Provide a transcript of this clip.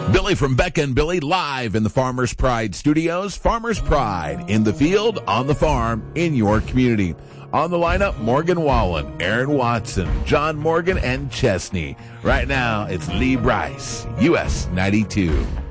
Billy from Becca and Billy live in the Farmers Pride Studios. Farmers Pride in the field, on the farm, in your community. On the lineup, Morgan Wallen, Aaron Watson, John Morgan, and Chesney. Right now, it's Lee Bryce, US 92.